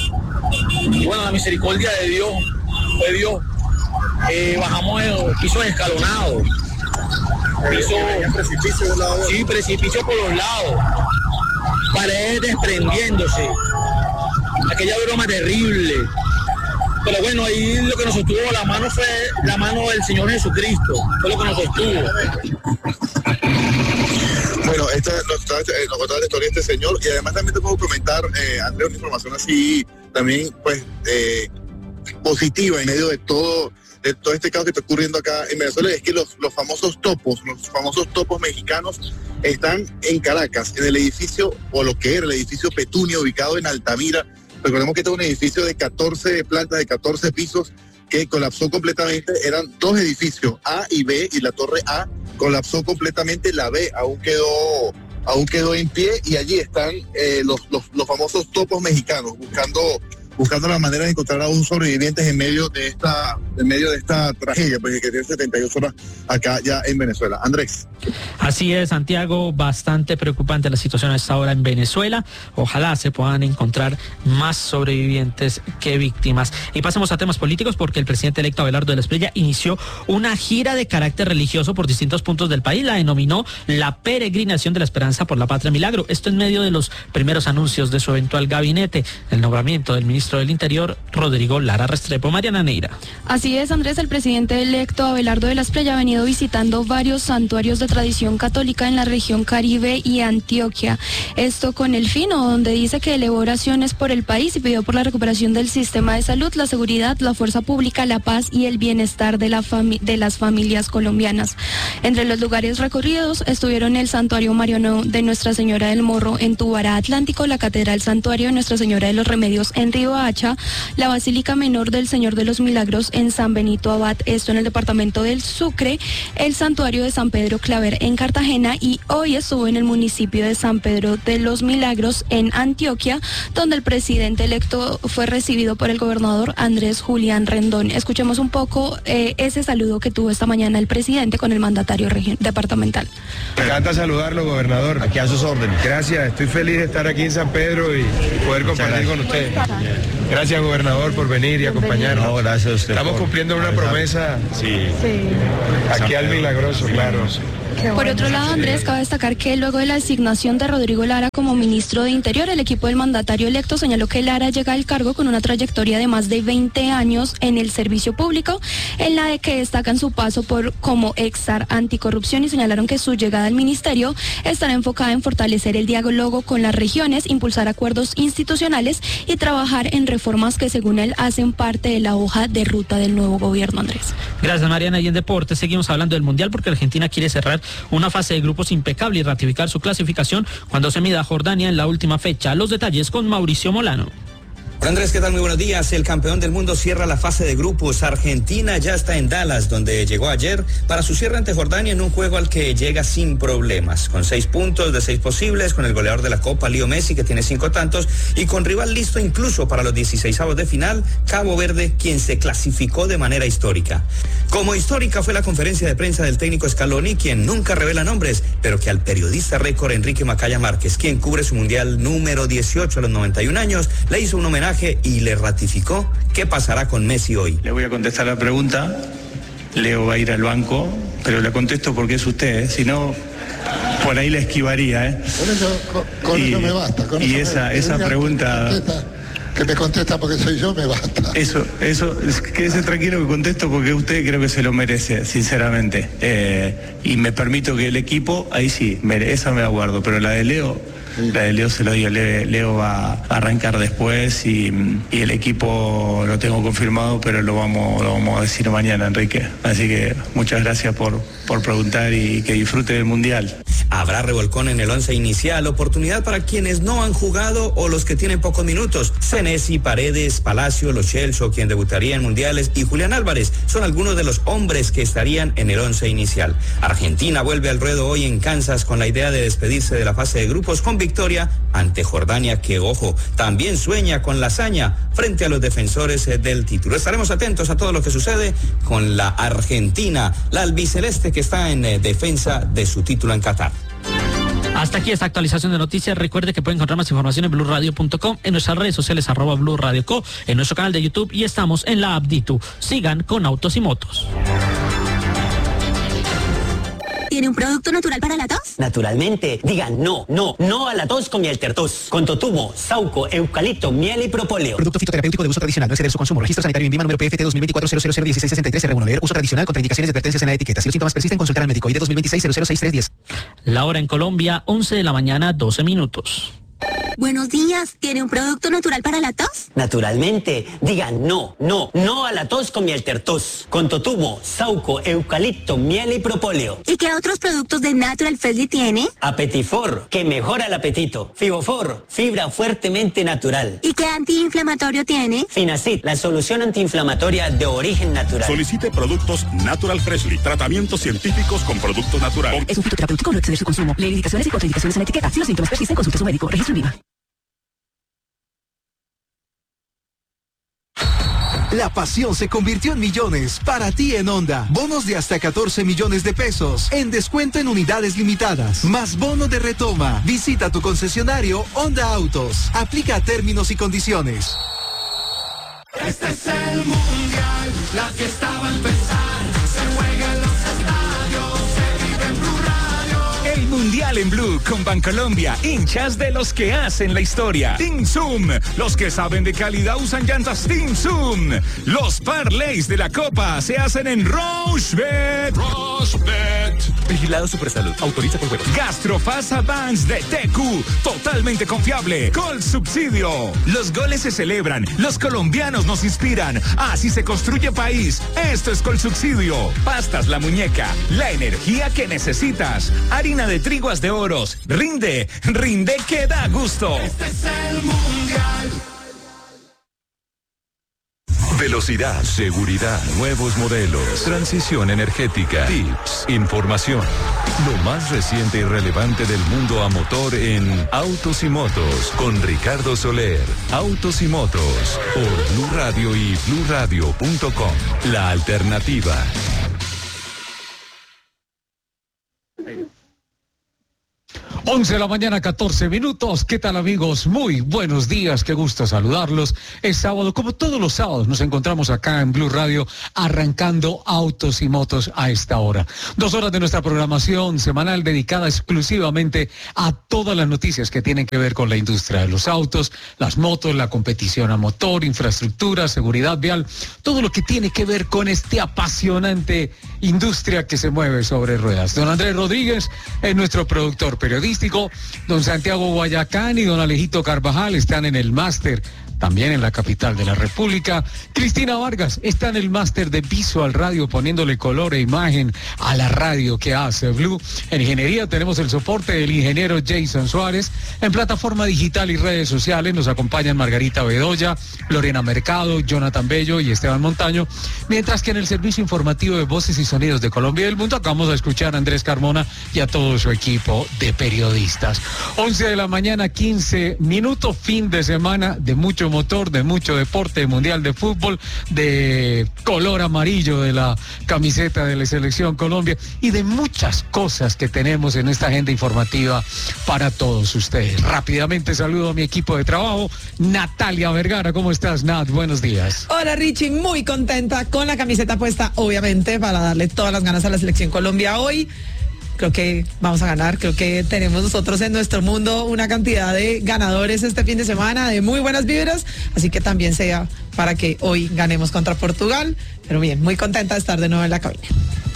y bueno, la misericordia de Dios fue Dios. Eh, bajamos en los pisos escalonados, piso, precipicio de lado. Sí, precipicio por los lados, paredes desprendiéndose, aquella broma terrible. Pero bueno, ahí lo que nos sostuvo la mano fue la mano del Señor Jesucristo, fue lo que nos sostuvo. Bueno, esta nos contaba la historia de este señor y además también te puedo comentar, eh, Andrés, una información así también pues eh, positiva en medio de todo, de todo este caos que está ocurriendo acá en Venezuela, es que los, los famosos topos, los famosos topos mexicanos están en Caracas, en el edificio, o lo que era el edificio Petunia, ubicado en Altamira. Recordemos que este es un edificio de catorce plantas, de catorce pisos, que colapsó completamente. Eran dos edificios, A y B, y la torre A colapsó completamente, la B aún quedó, aún quedó en pie, y allí están eh, los, los, los famosos topos mexicanos, buscando, buscando la manera de encontrar a un sobrevivientes en medio de esta, en medio de esta tragedia, pues que tiene setenta y dos horas acá ya en Venezuela. Andrés. Así es, Santiago, bastante preocupante la situación a esta hora en Venezuela. Ojalá se puedan encontrar más sobrevivientes que víctimas. Y pasemos a temas políticos porque el presidente electo Abelardo de la Espriella inició una gira de carácter religioso por distintos puntos del país. La denominó la Peregrinación de la Esperanza por la Patria Milagro. Esto en medio de los primeros anuncios de su eventual gabinete, el nombramiento del ministro del Interior, Rodrigo Lara Restrepo. Mariana Neira. Así es, Andrés, el presidente electo Abelardo de la Espriella ha venido visitando varios santuarios de tradición católica en la región Caribe y Antioquia. Esto con el fin, o donde dice que elevó oraciones por el país y pidió por la recuperación del sistema de salud, la seguridad, la fuerza pública, la paz y el bienestar de, la fami- de las familias colombianas. Entre los lugares recorridos estuvieron el Santuario Mariano de Nuestra Señora del Morro en Tubará Atlántico, la Catedral Santuario de Nuestra Señora de los Remedios en Riohacha, la Basílica Menor del Señor de los Milagros en San Benito Abad, esto en el departamento del Sucre, el Santuario de San Pedro Claver en Cartagena, y hoy estuvo en el municipio de San Pedro de los Milagros en Antioquia, donde el presidente electo fue recibido por el gobernador Andrés Julián Rendón. Escuchemos un poco eh, ese saludo que tuvo esta mañana el presidente con el mandatario regi- departamental. Me encanta saludarlo, gobernador. Aquí a sus órdenes. Gracias, estoy feliz de estar aquí en San Pedro y, y poder compartir con usted. Gracias, gobernador, por venir y acompañarnos. No, gracias a usted. Estamos por... cumpliendo una promesa. Sí. sí. Aquí al Milagroso, claro. Por otro lado, Andrés, cabe destacar que luego de la designación de Rodrigo Lara como ministro de Interior, el equipo del mandatario electo señaló que Lara llega al cargo con una trayectoria de más de veinte años en el servicio público, en la de que destacan su paso por como exar anticorrupción, y señalaron que su llegada al ministerio estará enfocada en fortalecer el diálogo con las regiones, impulsar acuerdos institucionales y trabajar en reformas que, según él, hacen parte de la hoja de ruta del nuevo gobierno. Andrés. Gracias, Mariana. Y en deportes seguimos hablando del Mundial porque Argentina quiere cerrar una fase de grupos impecable y ratificar su clasificación cuando se mida a Jordania en la última fecha. Los detalles con Mauricio Molano. Hola Andrés, ¿qué tal? Muy buenos días. El campeón del mundo cierra la fase de grupos. Argentina ya está en Dallas, donde llegó ayer para su cierre ante Jordania en un juego al que llega sin problemas, con seis puntos de seis posibles, con el goleador de la Copa, Leo Messi, que tiene cinco tantos, y con rival listo incluso para los dieciseisavos de final, Cabo Verde, quien se clasificó de manera histórica. Como histórica fue la conferencia de prensa del técnico Scaloni, quien nunca revela nombres, pero que al periodista récord Enrique Macaya Márquez, quien cubre su mundial número dieciocho a los noventa y un años, le hizo un homenaje y le ratificó qué pasará con Messi hoy. Le voy a contestar la pregunta. Leo va a ir al banco, pero le contesto porque es usted, ¿eh? Si no, por ahí le esquivaría. ¿eh? Con eso, con, con y, eso me basta. Con y eso esa, me, esa pregunta... Que me contesta porque soy yo, me basta. Eso, eso, quédese tranquilo que contesto porque usted creo que se lo merece, sinceramente. Eh, y me permito que el equipo, ahí sí, esa me la guardo, pero la de Leo... La de Leo se lo digo, Leo va a arrancar después y, y el equipo lo tengo confirmado, pero lo vamos, lo vamos a decir mañana, Enrique. Así que muchas gracias por, por preguntar y que disfrute del Mundial. Habrá revolcón en el once inicial, oportunidad para quienes no han jugado o los que tienen pocos minutos. Senesi, Paredes, Palacio, Lo Celso, quien debutaría en Mundiales, y Julián Álvarez son algunos de los hombres que estarían en el once inicial. Argentina vuelve al ruedo hoy en Kansas con la idea de despedirse de la fase de grupos con victoria ante Jordania, que, ojo, también sueña con la hazaña frente a los defensores del título. Estaremos atentos a todo lo que sucede con la Argentina, la albiceleste que está en eh, defensa de su título en Qatar. Hasta aquí esta actualización de noticias. Recuerde que puede encontrar más información en blue radio punto com, en nuestras redes sociales arroba Blue Radio Co, en nuestro canal de YouTube, y estamos en la app Ditu. Sigan con Autos y Motos. ¿Tiene un producto natural para la tos? Naturalmente. Digan no, no, no a la tos con miel tertos. Con totumo, sauco, eucalipto, miel y propóleo. Producto fitoterapéutico de uso tradicional. No exceder su consumo. Registro sanitario INVIMA número P F T dos mil veinticuatro cero cero cero dieciséis sesenta y tres R uno. Leer uso tradicional. Contraindicaciones y advertencias en la etiqueta. Si los síntomas persisten, consultar al médico. I D dos mil veintiséis cero cero seis tres diez. La hora en Colombia, once de la mañana, doce minutos. Buenos días. ¿Tiene un producto natural para la tos? Naturalmente. Digan no, no, no a la tos con miel tertos. Con totumo, sauco, eucalipto, miel y propóleo. ¿Y qué otros productos de Natural Freshly tiene? Apetifor, que mejora el apetito. Fibofor, fibra fuertemente natural. ¿Y qué antiinflamatorio tiene? Finacid, la solución antiinflamatoria de origen natural. Solicite productos Natural Freshly. Tratamientos científicos con productos naturales. Es un fitoterapéutico, no exceder su consumo. Leer indicaciones y contraindicaciones en la etiqueta. Si los síntomas persisten, consulte a su médico. Registro INVIMA. La pasión se convirtió en millones para ti en Honda. Bonos de hasta catorce millones de pesos en descuento en unidades limitadas. Más bono de retoma. Visita tu concesionario Honda Autos. Aplica términos y condiciones. Este es el mundial, la fiesta va a empezar. Se juega en los estadios, se vive en Blue Radio. El Mundial en Blue con Bancolombia, hinchas de los que hacen la historia. Team Zoom, los que saben de calidad usan llantas Team Zoom. Los parlays de la Copa se hacen en Rochebet. Rochebet. Vigilado Supersalud, autoriza por juegos. Gastrofast Advance de T Q, totalmente confiable, con subsidio. Los goles se celebran, los colombianos nos inspiran. Así se construye país. Esto es Col Subsidio. Pastas La Muñeca, la energía que necesitas. Harina de triguas de oros. Rinde, rinde que da gusto. Este es el mundial. Velocidad, seguridad, nuevos modelos, transición energética, tips, información. Lo más reciente y relevante del mundo a motor en Autos y Motos con Ricardo Soler. Autos y Motos por Blue Radio y blue radio punto com. La alternativa. once de la mañana, catorce minutos. ¿Qué tal, amigos? Muy buenos días, qué gusto saludarlos. Es sábado, como todos los sábados, nos encontramos acá en Blue Radio arrancando Autos y Motos a esta hora. Dos horas de nuestra programación semanal dedicada exclusivamente a todas las noticias que tienen que ver con la industria de los autos, las motos, la competición a motor, infraestructura, seguridad vial, todo lo que tiene que ver con este apasionante industria que se mueve sobre ruedas. Don Andrés Rodríguez es nuestro productor periodístico. Don Santiago Guayacán y don Alejito Carvajal están en el máster, también en la capital de la República. Cristina Vargas está en el máster de Visual Radio, poniéndole color e imagen a la radio que hace Blue. En ingeniería tenemos el soporte del ingeniero Jason Suárez. En plataforma digital y redes sociales nos acompañan Margarita Bedoya, Lorena Mercado, Jonathan Bello y Esteban Montaño. Mientras que en el servicio informativo de Voces y Sonidos de Colombia y del Mundo acabamos de escuchar a Andrés Carmona y a todo su equipo de periodistas. once de la mañana, quince minutos, fin de semana de mucho motor, de mucho deporte, mundial de fútbol, de color amarillo de la camiseta de la Selección Colombia y de muchas cosas que tenemos en esta agenda informativa para todos ustedes. Rápidamente saludo a mi equipo de trabajo. Natalia Vergara, ¿cómo estás, Nat? Buenos días. Hola, Richie, muy contenta con la camiseta puesta, obviamente, para darle todas las ganas a la Selección Colombia hoy. Creo que vamos a ganar, creo que tenemos nosotros en nuestro mundo una cantidad de ganadores este fin de semana, de muy buenas vibras, así que también sea para que hoy ganemos contra Portugal, pero bien, muy contenta de estar de nuevo en la cabina.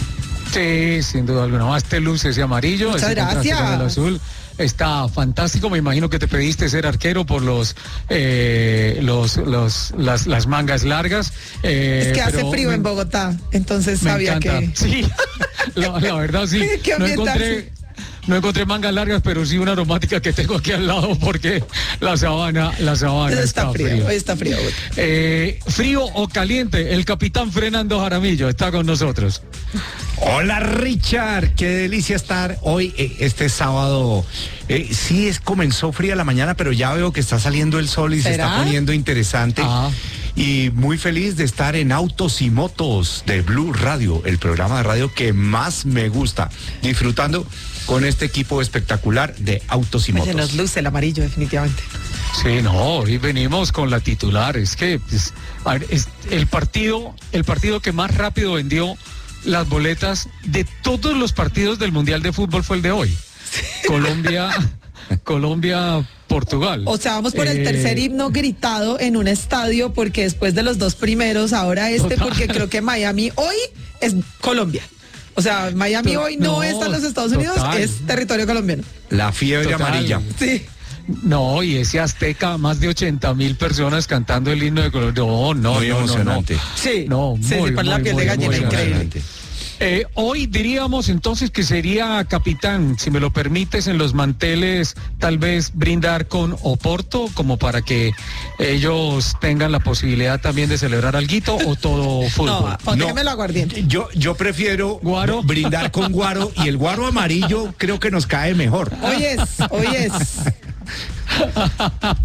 Sí, sin duda alguna, más te luce ese amarillo, muchas ese gracias. Con el azul. Está fantástico, me imagino que te pediste ser arquero por los, eh, los, los las, las mangas largas. Eh, es que hace pero frío me, en Bogotá, entonces me sabía encanta. que... Sí, la, la verdad sí, no encontré, no encontré mangas largas, pero sí una aromática que tengo aquí al lado porque la sabana, la sabana está, está frío. frío. Hoy está frío. Eh, frío o caliente, el capitán Fernando Jaramillo está con nosotros. Hola, Richard, qué delicia estar hoy, eh, este sábado. Eh, sí, es, comenzó fría la mañana, pero ya veo que está saliendo el sol y ¿será? Se está poniendo interesante. Ah. Y muy feliz de estar en Autos y Motos de Blue Radio, el programa de radio que más me gusta, disfrutando con este equipo espectacular de Autos y Motos. Se nos luce el amarillo, definitivamente. Sí, no, hoy venimos con la titular. Es que pues, a ver, es el partido, el partido que más rápido vendió las boletas de todos los partidos del Mundial de Fútbol fue el de hoy. Colombia, Colombia, Portugal. O sea, vamos por eh... el tercer himno gritado en un estadio, porque después de los dos primeros, ahora este, total. Porque creo que Miami hoy es Colombia. O sea, Miami Pero, hoy no, no está en los Estados Unidos, total. Es territorio colombiano. La fiebre total. Amarilla. Sí. No, y ese Azteca, más de ochenta mil personas cantando el himno de Colombia. No, no, muy no, emocionante. No, no. Sí, no, sí, muy, sí, para la piel de gallina, increíble. Eh, hoy diríamos entonces que sería capitán, si me lo permites, en los manteles, tal vez brindar con Oporto, como para que ellos tengan la posibilidad también de celebrar alguito, o todo fútbol. No, déjame lo aguardiente. Yo, yo prefiero ¿Guaro? brindar con guaro, y el guaro amarillo creo que nos cae mejor. Hoy es, hoy es.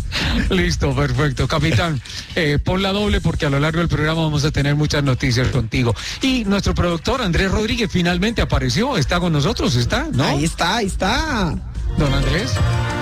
Listo, perfecto. Capitán, eh, pon la doble porque a lo largo del programa vamos a tener muchas noticias contigo. Y nuestro productor Andrés Rodríguez finalmente apareció, está con nosotros, ¿está? ¿No? Ahí está, ahí está. Don Andrés.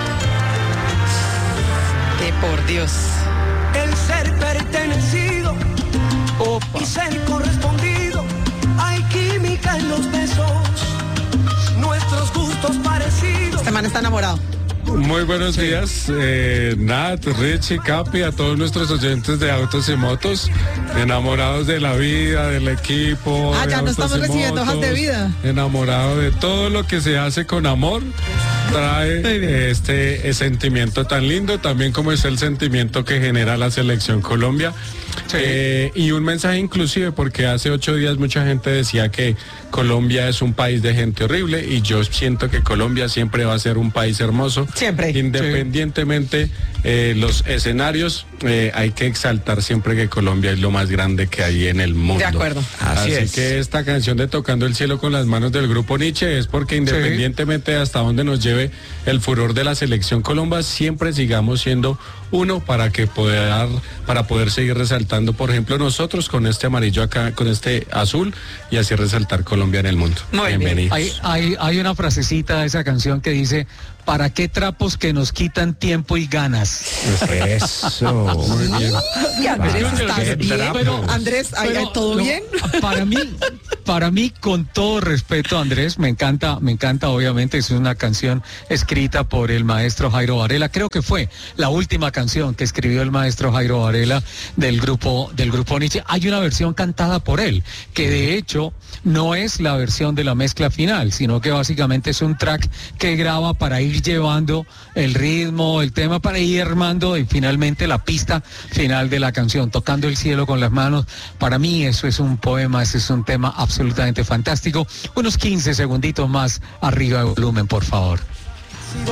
Que por Dios. El ser pertenecido Opa. y ser correspondido. Hay química en los besos. Nuestros gustos parecidos. Este man está enamorado. Muy buenos sí. días, eh, Nat, Richie, Capi, a todos nuestros oyentes de Autos y Motos, enamorados de la vida, del equipo. Ah, ya no estamos recibiendo hojas de vida. Enamorado de todo lo que se hace con amor, trae este sentimiento tan lindo, también como es el sentimiento que genera la Selección Colombia. Sí. Eh, y un mensaje inclusive, porque hace ocho días mucha gente decía que Colombia es un país de gente horrible, y yo siento que Colombia siempre va a ser un país hermoso. Siempre. Independientemente sí. eh, los escenarios, eh, hay que exaltar siempre que Colombia es lo más grande que hay en el mundo. De acuerdo. Así, Así es. que esta canción de Tocando el Cielo con las Manos del grupo Nietzsche es porque independientemente sí. de hasta dónde nos lleve el furor de la Selección Colombia, siempre sigamos siendo uno para que poder, para poder seguir resaltando, por ejemplo, nosotros con este amarillo acá, con este azul, y así resaltar Colombia en el mundo. Muy Bienvenidos. Hay, hay, hay una frasecita de esa canción que dice: ¿para qué trapos que nos quitan tiempo y ganas? Eso. Muy bien. Y Andrés, ¿estás bien? Pero, Andrés, pero, ¿todo no, bien? Para mí, para mí, con todo respeto, Andrés, me encanta, me encanta, obviamente, es una canción escrita por el maestro Jairo Varela. Creo que fue la última canción que escribió el maestro Jairo Varela del grupo, del grupo Nietzsche. Hay una versión cantada por él, que de hecho no es la versión de la mezcla final, sino que básicamente es un track que graba para ir llevando el ritmo, el tema, para ir armando y finalmente la pista final de la canción, Tocando el Cielo con las Manos. Para mí eso es un poema, ese es un tema absolutamente fantástico. Unos quince segunditos más arriba de volumen, por favor.